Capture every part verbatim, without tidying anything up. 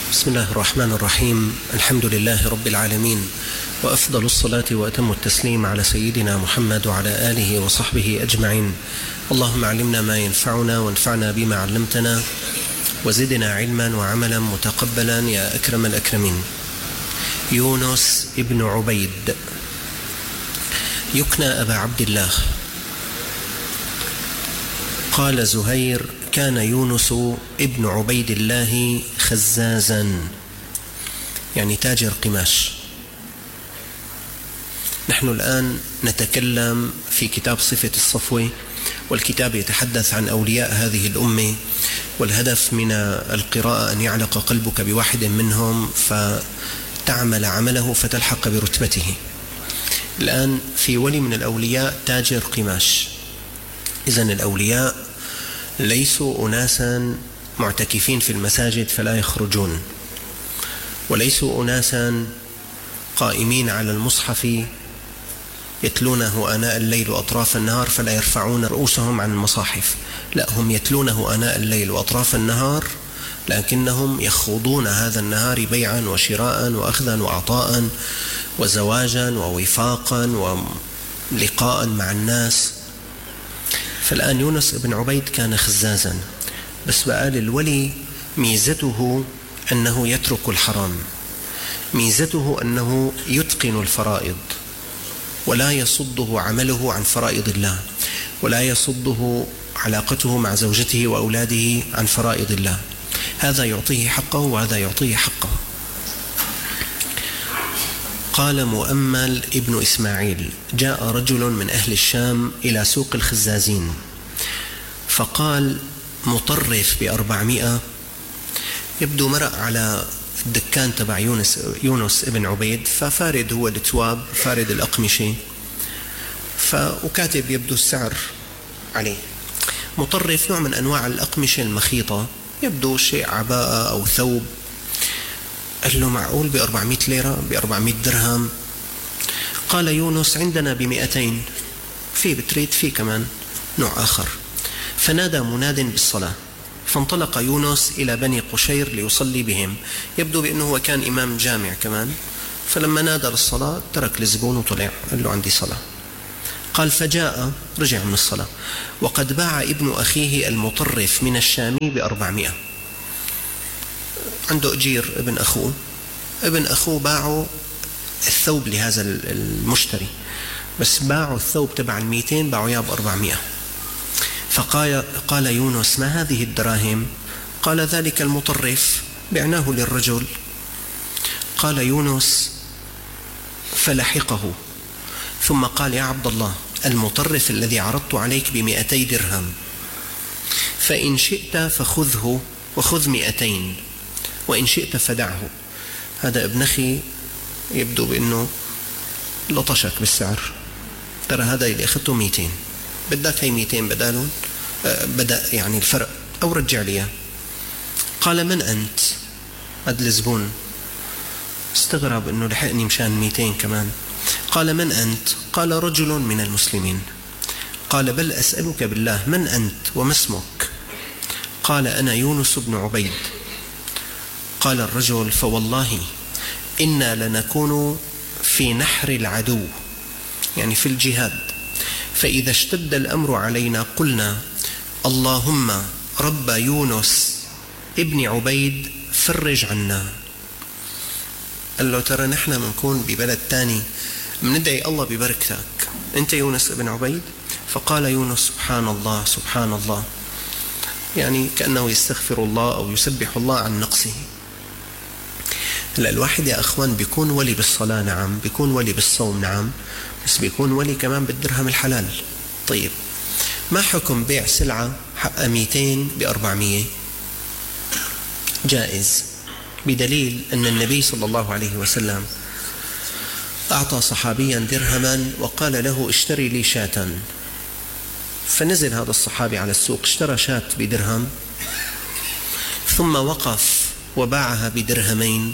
بسم الله الرحمن الرحيم. الحمد لله رب العالمين، وأفضل الصلاة وأتم التسليم على سيدنا محمد وعلى آله وصحبه أجمعين. اللهم علمنا ما ينفعنا وانفعنا بما علمتنا وزدنا علما وعملا متقبلا يا أكرم الأكرمين. يونس ابن عبيد يكنى أبا عبد الله. قال زهير: كان يونس ابن عبيد الله خزازا، يعني تاجر قماش. نحن الآن نتكلم في كتاب صفة الصفوة، والكتاب يتحدث عن أولياء هذه الأمة، والهدف من القراءة أن يعلق قلبك بواحد منهم فتعمل عمله فتلحق برتبته. الآن في ولي من الأولياء تاجر قماش. إذن الأولياء ليسوا أناسا معتكفين في المساجد فلا يخرجون، وليسوا أناسا قائمين على المصحف يتلونه آناء الليل وأطراف النهار فلا يرفعون رؤوسهم عن المصاحف، لا، هم يتلونه آناء الليل وأطراف النهار، لكنهم يخوضون هذا النهار بيعا وشراء وأخذا وعطاء وزواجا ووفاقا ولقاء مع الناس. فالآن يونس بن عبيد كان خزازا، بس بقال الولي ميزته أنه يترك الحرام، ميزته أنه يتقن الفرائض ولا يصده عمله عن فرائض الله، ولا يصده علاقته مع زوجته وأولاده عن فرائض الله. هذا يعطيه حقه وهذا يعطيه حقه. قال مؤمل ابن إسماعيل: جاء رجل من أهل الشام إلى سوق الخزازين فقال: مطرف بأربعمائة. يبدو مرق على الدكان تبع يونس, يونس ابن عبيد، ففارد هو التواب، فارد الأقمشة، وكاتب يبدو السعر عليه. مطرف نوع من أنواع الأقمشة المخيطة، يبدو شيء عباءة أو ثوب. قال له: معقول بأربعمائة ليرة، بأربعمائة درهم؟ قال يونس: عندنا بمئتين، في بتريد في كمان نوع آخر. فنادى مناد بالصلاة، فانطلق يونس إلى بني قشير ليصلي بهم. يبدو بأنه هو كان إمام جامع كمان، فلما نادى للصلاة ترك الزبون وطلع، قال له: عندي صلاة. قال: فجاء، رجع من الصلاة، وقد باع ابن أخيه المطرف من الشام بأربعمائة. عنده أجير ابن أخوه، ابن أخوه باعوا الثوب لهذا المشتري، بس باعوا الثوب تبع المئتين، باعوا إياه بأربعمائة. فقال قال يونس: ما هذه الدراهم؟ قال: ذلك المطرف بعناه للرجل. قال يونس: فلحقه، ثم قال: يا عبد الله، المطرف الذي عرضت عليك بمئتي درهم، فإن شئت فخذه وخذ مئتين، وإن شئت فدعه. هذا ابن أخي يبدو بأنه لطشك بالسعر، ترى هذا اللي أخذته مئتين، بدك هاي مئتين بدالون، بدأ يعني الفرق، أو رجع لي. قال: من أنت؟ هذا الزبون استغرب أنه لحقني مشان مئتين كمان. قال: من أنت؟ قال: رجل من المسلمين. قال: بل أسألك بالله، من أنت وما اسمك؟ قال: أنا يونس بن عبيد. قال الرجل: فوالله إنا لنكون في نحر العدو، يعني في الجهاد، فإذا اشتد الأمر علينا قلنا: اللهم رب يونس ابن عبيد فرج عنا. قال له: ترى نحن منكون ببلد تاني مندعي الله ببركتك، أنت يونس ابن عبيد؟ فقال يونس: سبحان الله سبحان الله، يعني كأنه يستغفر الله أو يسبح الله عن نقصه. هلا الواحد يا أخوان بيكون ولي بالصلاة، نعم، بيكون ولي بالصوم، نعم، بس بيكون ولي كمان بالدرهم الحلال. طيب، ما حكم بيع سلعة حقها مئتين بأربعمائة؟ جائز، بدليل أن النبي صلى الله عليه وسلم أعطى صحابيا درهما وقال له: اشتري لي شاة. فنزل هذا الصحابي على السوق، اشترى شاة بدرهم، ثم وقف وباعها بدرهمين،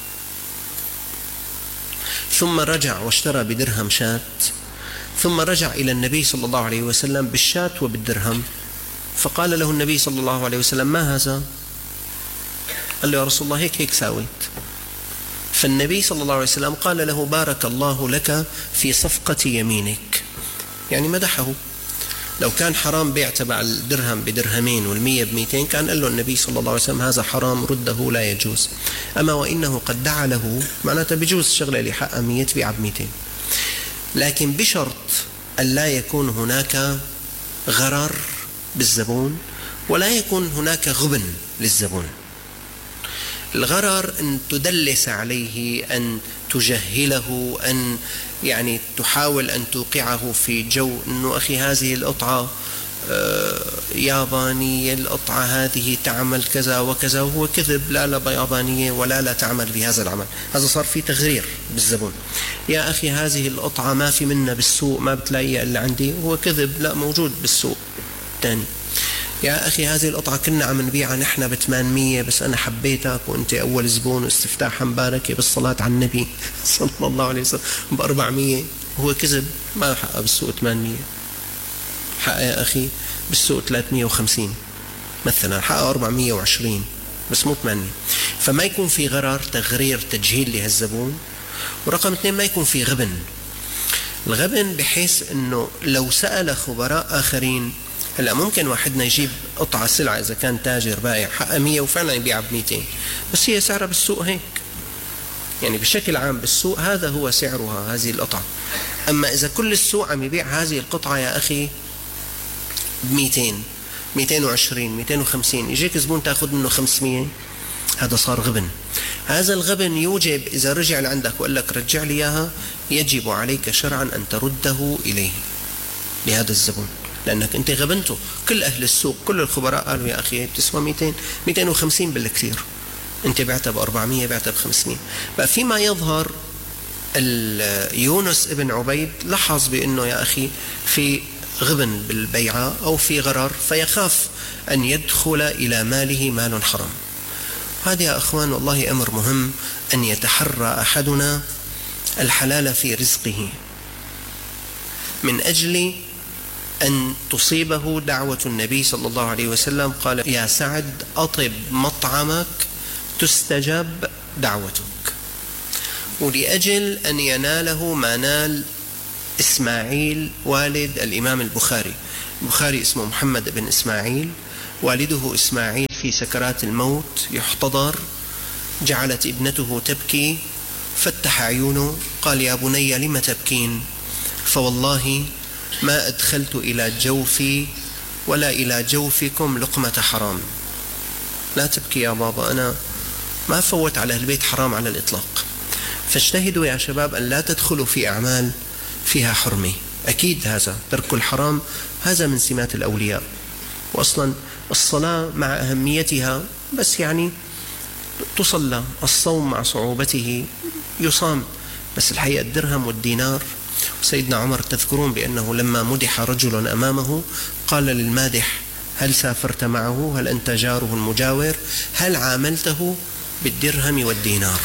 ثم رجع واشترى بدرهم شاة، ثم رجع إلى النبي صلى الله عليه وسلم بالشاة وبالدرهم. فقال له النبي صلى الله عليه وسلم: ما هذا؟ قال له يا رسول الله هيك هيك ساويت. فالنبي صلى الله عليه وسلم قال له بارك الله لك في صفقة يمينك، يعني مدحه. لو كان حرام بيع تبع الدرهم بدرهمين والمية بميتين كان قال له النبي صلى الله عليه وسلم هذا حرام رده لا يجوز. أما وإنه قد دعا له معناته بيجوز شغلة اللي حقها مية تبيع بميتين، لكن بشرط أن لا يكون هناك غرر بالزبون ولا يكون هناك غبن للزبون. الغرر أن تدلس عليه، أن تجهله، أن يعني تحاول أن توقعه في جو أنه أخي هذه القطعة يابانية، القطعة هذه تعمل كذا وكذا، وهو كذب، لا لا يابانية ولا لا تعمل بهذا العمل. هذا صار في تغرير بالزبون. يا أخي هذه القطعة ما في منها بالسوق، ما بتلاقيها إلا عندي، هو كذب، لا موجود بالسوق تاني. يا أخي هذه القطعة كنا عم نبيعها نحن بثمانمية بس أنا حبيتك وأنت أول زبون واستفتاحا مباركة بالصلاة على النبي صلى الله عليه وسلم بأربعمية، هو كذب، ما حقها بالسوق ثمانمية، حقها يا أخي بالسوق ثلاثمية وخمسين مثلا، حقها أربعمية وعشرين بس مو ثمانمية. فما يكون في غرر، تغرير، تجهيل لهالزبون. ورقم اثنين ما يكون في غبن. الغبن بحيث أنه لو سأل خبراء آخرين، هلا ممكن واحدنا يجيب قطعة سلعة إذا كان تاجر بائع حقها مية وفعلا يبيعها بميتين، بس هي سعرها بالسوق هيك، يعني بشكل عام بالسوق هذا هو سعرها هذه القطعة. أما إذا كل السوق عم يبيع هذه القطعة يا أخي بميتين، ميتين وعشرين، ميتين وخمسين، يجيك زبون تأخذ منه خمسمية، هذا صار غبن. هذا الغبن يوجب إذا رجع لعندك وقال لك رجع لي إياها، يجب عليك شرعا أن ترده إليه لهذا الزبون، لأنك أنت غبنته. كل أهل السوق كل الخبراء قالوا يا أخي بتسوى ميتين، ميتين وخمسين بالكثير، أنت بعتها بأربعمية، بعتها بخمسمية. بقى فيما يظهر يونس ابن عبيد لاحظ بأنه يا أخي في غبن بالبيعة أو في غرر، فيخاف أن يدخل إلى ماله مال حرام. هذا يا أخوان والله أمر مهم، أن يتحرى أحدنا الحلال في رزقه من أجل أن تصيبه دعوة النبي صلى الله عليه وسلم. قال يا سعد أطب مطعمك تستجاب دعوتك. ولأجل أن يناله ما نال إسماعيل والد الإمام البخاري. البخاري اسمه محمد بن إسماعيل، والده إسماعيل في سكرات الموت يحتضر، جعلت ابنته تبكي، فتح عيونه قال يا بني لم تبكين؟ فوالله ما أدخلت إلى جوفي ولا إلى جوفكم لقمة حرام. لا تبكي يا بابا، أنا ما فوت على البيت حرام على الإطلاق. فاجتهدوا يا شباب أن لا تدخلوا في أعمال فيها حرمة. أكيد هذا ترك الحرام هذا من سمات الأولياء، وأصلا الصلاة مع أهميتها بس يعني تصلى، الصوم مع صعوبته يصام، بس الحقيقة الدرهم والدينار. سيدنا عمر تذكرون بأنه لما مدح رجل أمامه قال للمادح هل سافرت معه؟ هل أنت جاره المجاور؟ هل عاملته بالدرهم والدينار؟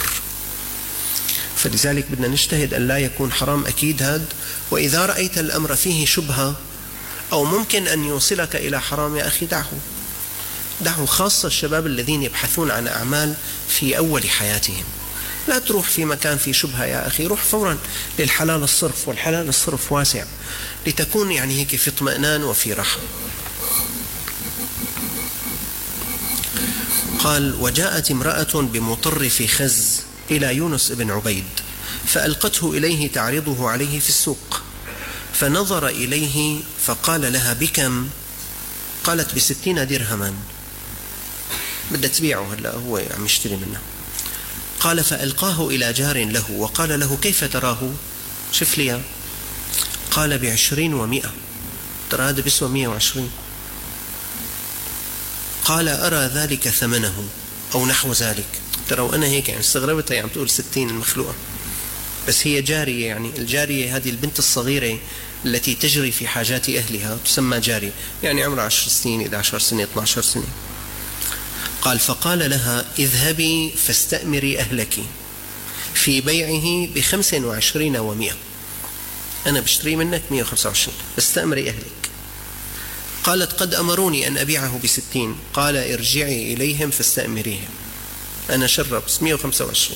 فلذلك بدنا نجتهد أن لا يكون حرام أكيد هذا. وإذا رأيت الأمر فيه شبهة أو ممكن أن يوصلك إلى حرام يا أخي دعه دعه، خاصة الشباب الذين يبحثون عن أعمال في أول حياتهم. لا تروح في مكان في شبهة يا أخي، روح فورا للحلال الصرف، والحلال الصرف واسع، لتكون يعني هيك في اطمئنان وفي راحة. قال وجاءت امرأة بمطرف خز إلى يونس بن عبيد فألقته إليه تعرضه عليه في السوق، فنظر إليه فقال لها بكم؟ قالت بستين درهما، بدها تبيعه هلا هو عم يشتري منه. قال فألقاه إلى جار له وقال له كيف تراه؟ شوف لي. قال بعشرين ومئة، ترى هذا بسوى مئة وعشرين. قال أرى ذلك ثمنه أو نحو ذلك. ترى وأنا هيك يعني استغربتها، يعني تقول ستين المخلوقة، بس هي جارية، يعني الجارية هذه البنت الصغيرة التي تجري في حاجات أهلها تسمى جارية، يعني عمرها عشر سنين، إحدى عشرة سنة، اثنتي عشرة سنة. قال فقال لها اذهبي فاستأمري أهلك في بيعه بخمس وعشرين ومئة، أنا بشتري منك مئة وخمسة وعشرين، استأمري أهلك. قالت قد أمروني أن أبيعه بستين. قال ارجعي إليهم فاستأمريهم. أنا شرب بس مية وخمسة وعشرين.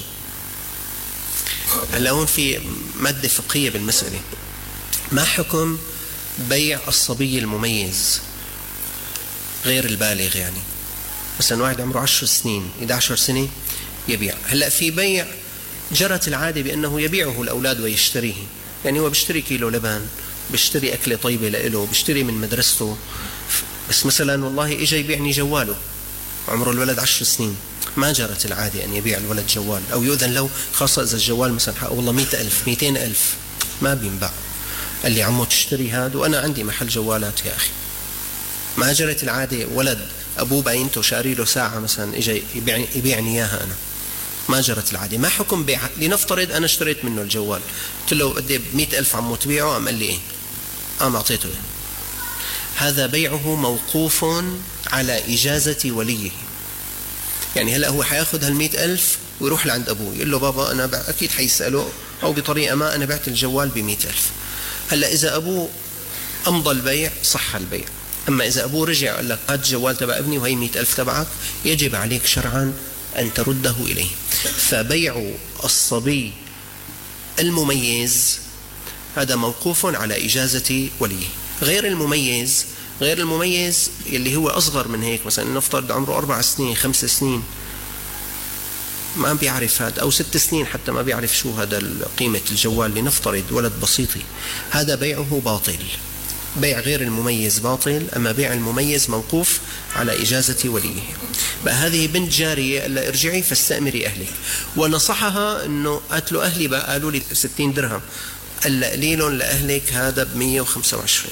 هلا هون في مادة فقهية بالمسألة. ما حكم بيع الصبي المميز غير البالغ؟ يعني مثلا واحد عمره عشر سنين إحدى عشرة سنة يبيع. هلا في بيع جرت العادة بأنه يبيعه الأولاد ويشتريه، يعني هو بيشتري كيلو لبن، بيشتري أكلة طيبة لإله، بيشتري من مدرسته. بس مثلا والله إجا يبيعني جواله، عمره الولد عشر سنين، ما جرت العادة أن يبيع الولد جوال، أو يؤذن له، خاصة إذا الجوال مثلا حقه والله مئة ألف مئتين ألف ما بينباع. قال لي عمو تشتري هذا وأنا عندي محل جوالات يا أخي. ما جرت العادة ولد أبوه بعينته شاري له ساعة مثلا إجا يبيعني, يبيعني إياها أنا. ما جرت العادة. ما حكم بيع؟ لنفترض أنا اشتريت منه الجوال، قلت له بدي بمئة ألف عمو تبيعه، أم قال لي إيه؟ أم أعطيته إيه؟ هذا بيعه موقوف على إجازة وليه. يعني هلأ هو حياخد هالمئة ألف ويروح لعند أبوه يقول له بابا أنا أكيد حيسأله أو بطريقة ما أنا بعت الجوال بمئة ألف. هلأ إذا أبوه أمضى البيع صح البيع، أما إذا أبوه رجع وقال لك هات الجوال تبع ابني وهي مئة ألف تبعك، يجب عليك شرعا أن ترده إليه. فبيع الصبي المميز هذا موقوف على إجازة وليه. غير المميز، غير المميز اللي هو أصغر من هيك، مثلا نفترض عمره أربع سنين خمس سنين ما بيعرف هذا، أو ست سنين حتى ما بيعرف شو هذا قيمة الجوال، لنفترض ولد بسيطي، هذا بيعه باطل. بيع غير المميز باطل، أما بيع المميز موقوف على إجازة وليه. بقى هذه بنت جارية ألا ارجعي فاستأمري أهلك، ونصحها أنه قالت أهلي بقى قالوا لي ستين درهم، ألا قليل لأهلك هذا بمية وخمسة وعشرين.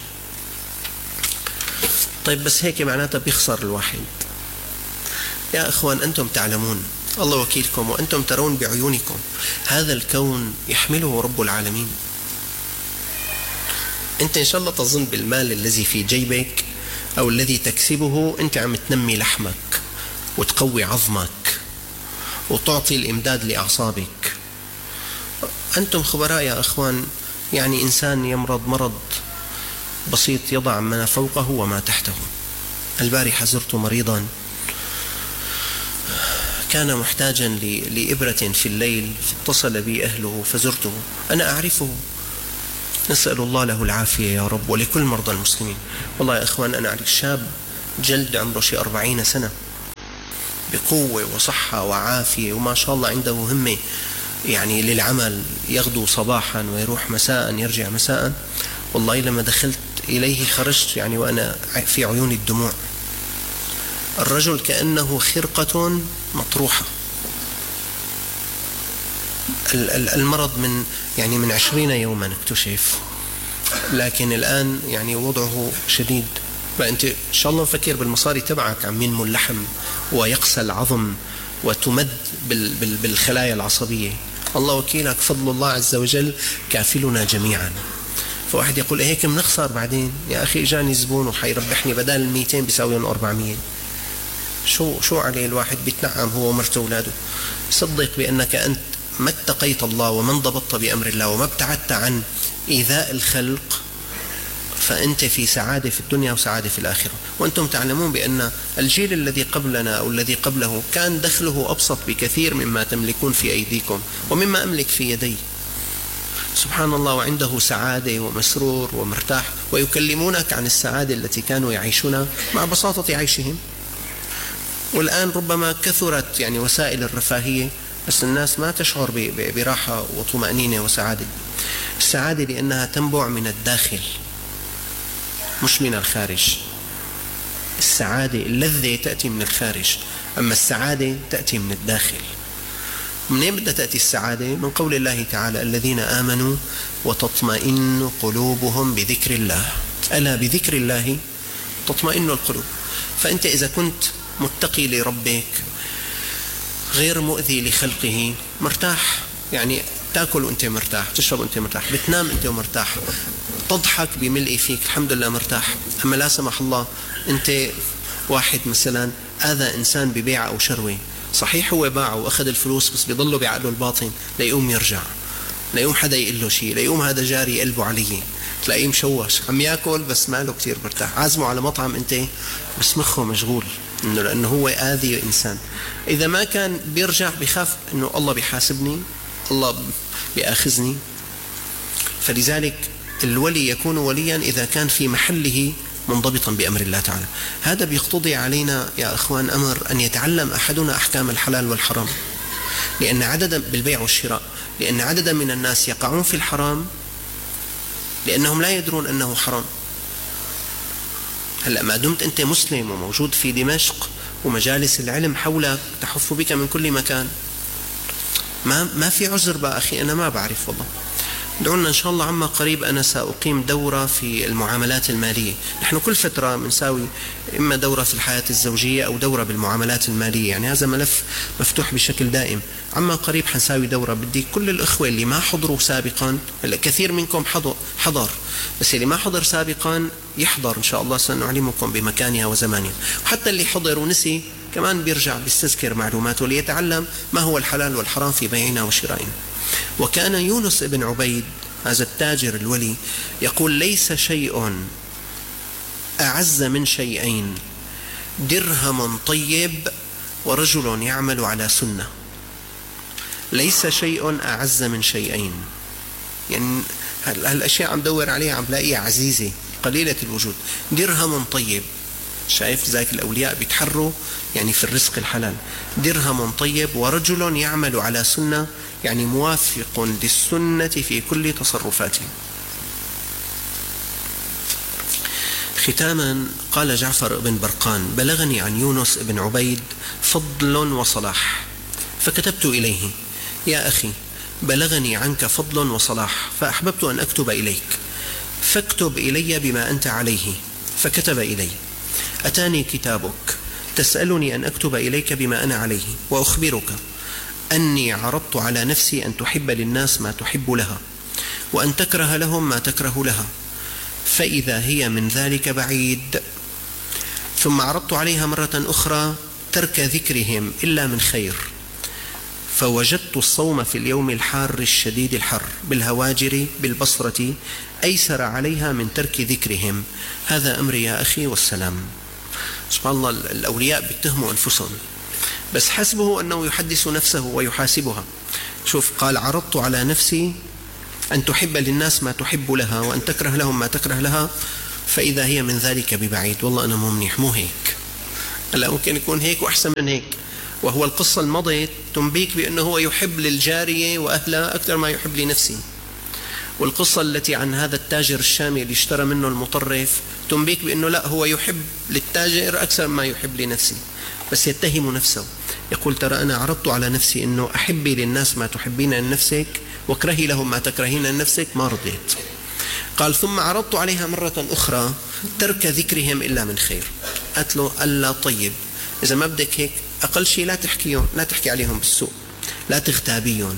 طيب بس هيك معناتها بيخسر الواحد. يا أخوان أنتم تعلمون، الله وكيلكم وأنتم ترون بعيونكم هذا الكون يحمله رب العالمين. أنت إن شاء الله تظن بالمال الذي في جيبك أو الذي تكسبه أنت عم تنمي لحمك وتقوي عظمك وتعطي الإمداد لأعصابك. أنتم خبراء يا أخوان. يعني إنسان يمرض مرض بسيط يضع ما فوقه وما تحته. البارحة زرت مريضا كان محتاجا لإبرة في الليل، فاتصل بي أهله فزرته. أنا أعرفه، نسأل الله له العافية يا رب ولكل مرضى المسلمين. والله يا أخوان أنا أعرف شاب جلد عمره شي أربعين سنة بقوة وصحة وعافية وما شاء الله عنده همة يعني للعمل، يغدو صباحا ويروح مساء يرجع مساء. والله لما دخلت إليه خرجت يعني وأنا في عيوني الدموع. الرجل كأنه خرقة مطروحة. المرض من يعني من عشرين يوما اكتشف، لكن الآن يعني وضعه شديد. فأنت إن شاء الله مفكر بالمصاري تبعك عم ينمو اللحم ويقسى العظم وتمد بالخلايا العصبية. الله وكيلك فضل الله عز وجل كافلنا جميعا. فواحد يقول هيك منخسر بعدين. يا أخي إجاني زبون وحيربحني بدل الميتين بيساويهم أربعمية، شو شو عليه الواحد بيتنعم هو ومرته وأولاده. صدق بأنك أنت ما اتقيت الله وما انضبطت بأمر الله وما ابتعدت عن إيذاء الخلق، فأنت في سعادة في الدنيا وسعادة في الآخرة. وأنتم تعلمون بأن الجيل الذي قبلنا أو الذي قبله كان دخله أبسط بكثير مما تملكون في أيديكم ومما أملك في يدي. سبحان الله، وعنده سعادة ومسرور ومرتاح، ويكلمونك عن السعادة التي كانوا يعيشونها مع بساطة عيشهم. والآن ربما كثرت يعني وسائل الرفاهية، بس الناس ما تشعر براحة وطمأنينة وسعادة. السعادة لأنها تنبع من الداخل مش من الخارج. السعادة اللذة تأتي من الخارج، أما السعادة تأتي من الداخل. منين بدها تأتي السعادة؟ من قول الله تعالى الذين آمنوا وتطمئن قلوبهم بذكر الله، ألا بذكر الله تطمئن القلوب. فأنت إذا كنت متقي لربك غير مؤذي لخلقه مرتاح، يعني تأكل وأنت مرتاح، تشرب وأنت مرتاح، بتنام أنت مرتاح، تضحك بملء فيك الحمد لله مرتاح. أما لا سمح الله أنت واحد مثلا آذى إنسان ببيع أو شروي، صحيح هو باعه وأخذ الفلوس بس بيضله بعقله الباطن ليقوم يرجع، ليقوم حدا يقول له شيء، ليقوم هذا جاري قلبه عليه، تلاقيه مشوش عم يأكل بس ماله كتير مرتاح، عازمه على مطعم أنت بس مخه مشغول. إنه لأنه هو آذي إنسان. إذا ما كان بيرجع بخاف إنه الله بيحاسبني، الله بيأخذني. فلذلك الولي يكون وليا إذا كان في محله منضبطا بأمر الله تعالى. هذا بيقتضي علينا يا أخوان أمر أن يتعلم أحدنا أحكام الحلال والحرام، لأن عددا بالبيع والشراء، لأن عددا من الناس يقعون في الحرام لأنهم لا يدرون أنه حرام. هلأ ما دمت أنت مسلم وموجود في دمشق ومجالس العلم حولك تحف بك من كل مكان، ما ما في عذر بقى أخي أنا ما بعرف والله. دعونا إن شاء الله عما قريب أنا سأقيم دورة في المعاملات المالية. نحن كل فترة بنساوي إما دورة في الحياة الزوجية أو دورة بالمعاملات المالية، يعني هذا ملف مفتوح بشكل دائم. عما قريب حنساوي دورة، بدي كل الأخوة اللي ما حضروا سابقا، هلا كثير منكم حضر حضر بس اللي ما حضر سابقا يحضر إن شاء الله، سنعلمكم بمكانها وزمانها. وحتى اللي حضر ونسي كمان بيرجع بيستذكر معلوماته ليتعلم ما هو الحلال والحرام في بيعنا وشرائنا. وكان يونس بن عبيد هذا التاجر الولي يقول: ليس شيء أعز من شيئين، درهم طيب ورجل يعمل على سنة. ليس شيء أعز من شيئين، يعني هالأشياء عم دور عليها عم بلاقيها عزيزة قليلة الوجود. درهم طيب، شايف ذاك الأولياء بيتحروا يعني في الرزق الحلال. درهم طيب ورجل يعمل على سنة، يعني موافق للسنة في كل تصرفاته. ختاما قال جعفر بن برقان: بلغني عن يونس بن عبيد فضل وصلاح فكتبت إليه: يا أخي بلغني عنك فضل وصلاح فأحببت أن أكتب إليك، فاكتب إلي بما أنت عليه. فكتب إلي: أتاني كتابك تسألني أن أكتب إليك بما أنا عليه، وأخبرك أني عرضت على نفسي أن تحب للناس ما تحب لها، وأن تكره لهم ما تكره لها، فإذا هي من ذلك بعيد. ثم عرضت عليها مرة أخرى ترك ذكرهم إلا من خير، فوجدت الصوم في اليوم الحار الشديد الحر بالهواجر بالبصرة أيسر عليها من ترك ذكرهم. هذا أمري يا أخي والسلام. سبحان الله، الأولياء بيتهموا أنفسهم، بس حسبه أنه يحدث نفسه ويحاسبها. شوف، قال: عرضت على نفسي أن تحب للناس ما تحب لها، وأن تكره لهم ما تكره لها، فإذا هي من ذلك ببعيد. والله أنا مو منيح، مو هيك. هلا ممكن يكون هيك وأحسن من هيك. وهو القصة المضت تنبيك بأنه هو يحب للجارية وأهلها أكثر ما يحب لنفسه. والقصة التي عن هذا التاجر الشامي اللي اشترى منه المطرف تنبيك بأنه لا، هو يحب للتاجر أكثر ما يحب لنفسه، بس يتهم نفسه. يقول: ترى أنا عرضت على نفسي أنه أحبي للناس ما تحبين لنفسك، واكرهي لهم ما تكرهين لنفسك، ما رضيت. قال: ثم عرضت عليها مرة أخرى ترك ذكرهم إلا من خير. قالت له: ألا طيب، إذا ما بدك هيك أقل شيء لا تحكيهم، لا تحكي عليهم بالسوء، لا تغتابيهم.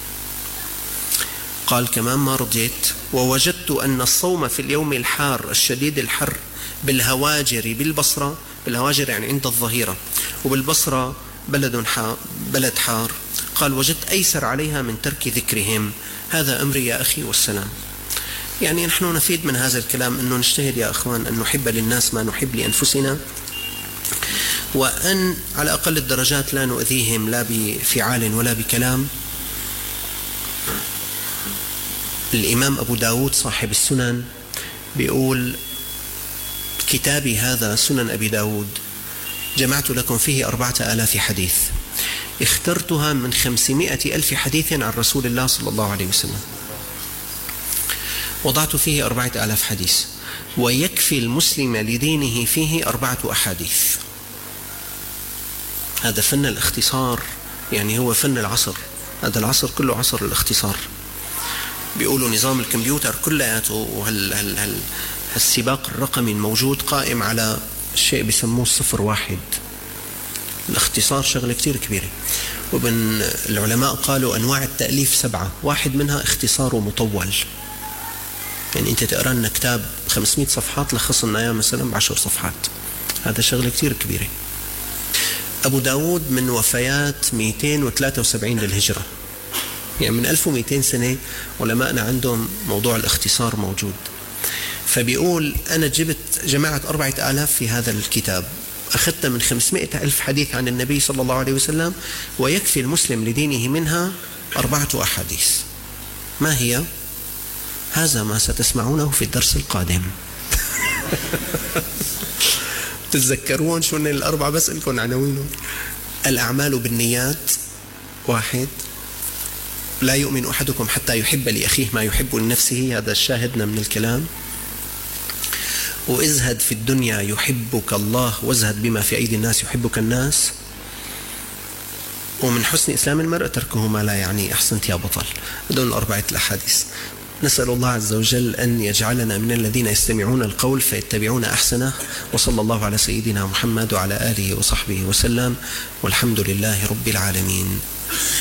قال: كمان ما رضيت. ووجدت أن الصوم في اليوم الحار الشديد الحر بالهواجر بالبصرة، بالهواجر يعني عند الظهيرة، وبالبصرة بلد حار بلد حار، قال: وجدت أيسر عليها من ترك ذكرهم. هذا أمري يا أخي والسلام. يعني نحن نفيد من هذا الكلام أنه نجتهد يا أخوان أن نحب للناس ما نحب لأنفسنا، وأن على أقل الدرجات لا نؤذيهم لا بفعال ولا بكلام. الإمام أبو داود صاحب السنن بيقول: كتابي هذا سنن أبي داود جمعت لكم فيه أربعة آلاف حديث، اخترتها من خمسمائة ألف حديث عن رسول الله صلى الله عليه وسلم، وضعت فيه أربعة آلاف حديث، ويكفي المسلم لدينه فيه أربعة أحاديث. هذا فن الاختصار، يعني هو فن العصر. هذا العصر كله عصر الاختصار. بيقولوا نظام الكمبيوتر كلياته وهالسباق الرقمي الموجود قائم على شيء بيسموه الصفر واحد. الاختصار شغلة كتير كبيرة. وبن العلماء قالوا أنواع التأليف سبعة، واحد منها اختصار مطول، يعني أنت تقرأ لنا كتاب خمسمائة صفحات لخص لنا إياه مثلا بعشر صفحات. هذا شغلة كتير كبيرة. أبو داود من وفيات مئتين وثلاثة وسبعين للهجرة، يعني من ألف ومئتين سنة علماءنا عندهم موضوع الاختصار موجود. فبيقول: أنا جبت جمعت أربعة آلاف في هذا الكتاب، أخذت من خمسمائة ألف حديث عن النبي صلى الله عليه وسلم، ويكفي المسلم لدينه منها أربعة أحاديث. ما هي؟ هذا ما ستسمعونه في الدرس القادم. تتذكرون شو الأربعة؟ بس لكم عناوينهم. الأعمال بالنيات، واحد. لا يؤمن أحدكم حتى يحب لأخيه ما يحب لنفسه، هذا الشاهدنا من الكلام. وازهد في الدنيا يحبك الله، وازهد بما في أيدي الناس يحبك الناس. ومن حسن إسلام المرء تركه ما لا يعني. أحسنت يا بطل. هذول الأربعة الأحاديث. نسأل الله عز وجل أن يجعلنا من الذين يستمعون القول فيتبعون أحسنه. وصلى الله على سيدنا محمد وعلى آله وصحبه وسلم، والحمد لله رب العالمين.